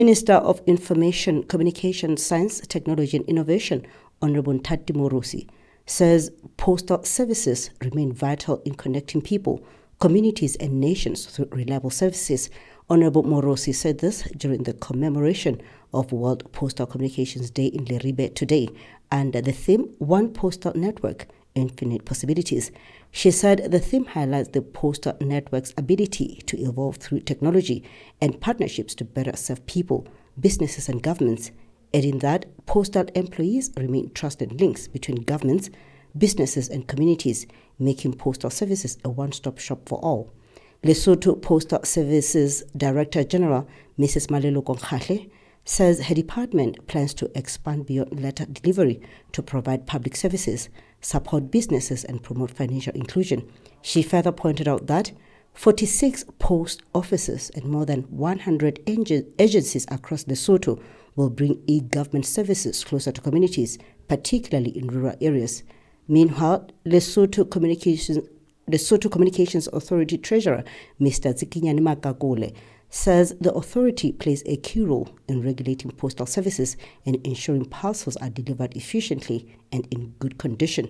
Minister of Information, Communication, Science, Technology and Innovation, Honorable Ntati Morosi, says postal services remain vital in connecting people, communities and nations through reliable services. Honorable Morosi said this during the commemoration of World Postal Communications Day in Leribe today under the theme One Postal Network, Infinite Possibilities. She said the theme highlights the postal network's ability to evolve through technology and partnerships to better serve people, businesses and governments, adding that postal employees remain trusted links between governments, businesses and communities, making postal services a one-stop shop for all. Lesotho Postal Services Director General, Mrs. Malelo Konkhahle, says her department plans to expand beyond letter delivery to provide public services, support businesses and promote financial inclusion. She further pointed out that 46 post offices and more than 100 agencies across Lesotho will bring e-government services closer to communities, particularly in rural areas. Meanwhile, Lesotho Communications Authority Treasurer, Mr. Zikinyani Makakole, says the authority plays a key role in regulating postal services and ensuring parcels are delivered efficiently and in good condition.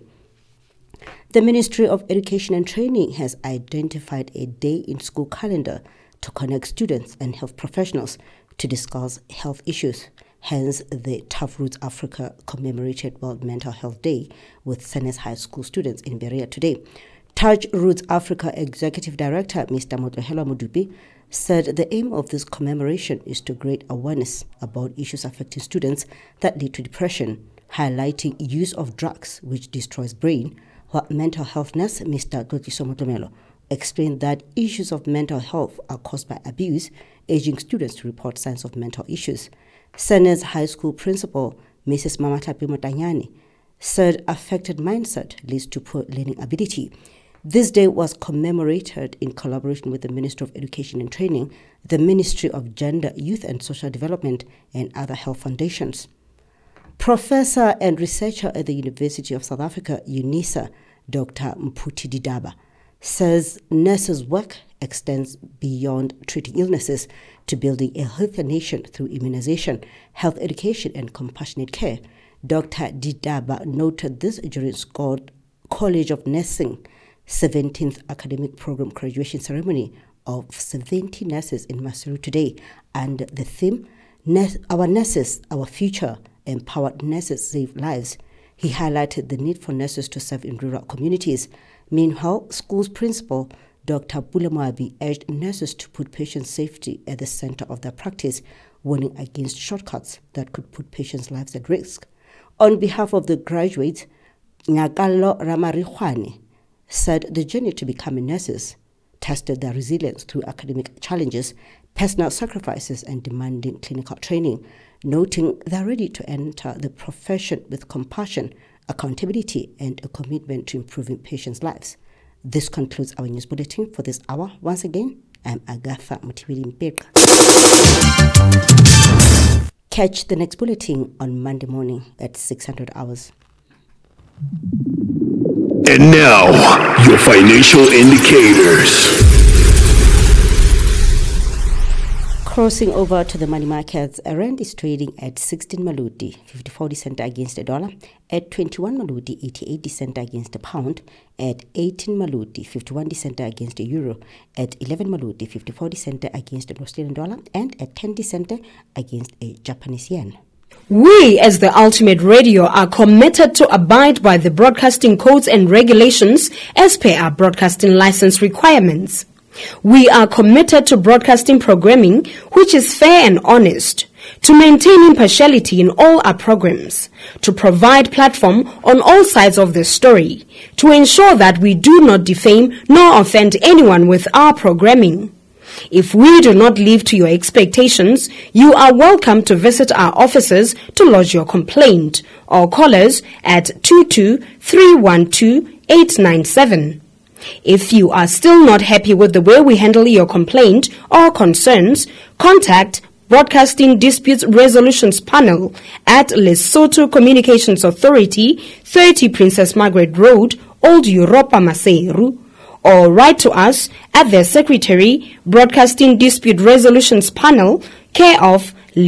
The Ministry of Education and Training has identified a day in school calendar to connect students and health professionals to discuss health issues. Hence, the Tough Roots Africa commemorated World Mental Health Day with Senes High School students in Berea today. Tough Roots Africa Executive Director, Mr. Motlohelo Modupi, said the aim of this commemoration is to create awareness about issues affecting students that lead to depression, highlighting use of drugs which destroys brain, while mental health nurse Mr. Dlotliso Motlomelo explained that issues of mental health are caused by abuse, urging students to report signs of mental issues. Senes High School Principal Mrs. Mamatlapi Motanyani said affected mindset leads to poor learning ability. This day was commemorated in collaboration with the Ministry of Education and Training, the Ministry of Gender, Youth and Social Development, and other health foundations. Professor and researcher at the University of South Africa, UNISA, Dr. Mphuthi Didaba, says nurses' work extends beyond treating illnesses to building a healthier nation through immunization, health education, and compassionate care. Dr. Didaba noted this during Scott College of Nursing 17th Academic Program graduation ceremony of 70 nurses in Maseru today, and the theme, Our Nurses, Our Future, Empowered Nurses Save Lives. He highlighted the need for nurses to serve in rural communities. Meanwhile, school's principal, Dr. Pule Moabi, urged nurses to put patient safety at the center of their practice, warning against shortcuts that could put patients' lives at risk. On behalf of the graduates, Nyakalo Ramarihwane said the journey to becoming nurses tested their resilience through academic challenges, personal sacrifices, and demanding clinical training, noting they're ready to enter the profession with compassion, accountability, and a commitment to improving patients' lives. This concludes our news bulletin for this hour. Once again, I'm Agatha Mutibili-Mpeka. Catch the next bulletin on Monday morning at 600 hours. And now, your financial indicators. Crossing over to the money markets, a rand is trading at 16 Maluti, 54 cents against a dollar, at 21 Maluti, 88 cents against a pound, at 18 Maluti, 51 cents against a euro, at 11 Maluti, 54 cents against an Australian dollar, and at 10 cents against a Japanese yen. We, as the Ultimate Radio, are committed to abide by the broadcasting codes and regulations as per our broadcasting license requirements. We are committed to broadcasting programming which is fair and honest, to maintain impartiality in all our programs, to provide platform on all sides of the story, to ensure that we do not defame nor offend anyone with our programming. If we do not live to your expectations, you are welcome to visit our offices to lodge your complaint or call us at 22-312-897. If you are still not happy with the way we handle your complaint or concerns, contact Broadcasting Disputes Resolutions Panel at Lesotho Communications Authority, 30 Princess Margaret Road, Old Europa, Maseru, or write to us at the Secretary, Broadcasting Dispute Resolutions Panel, care of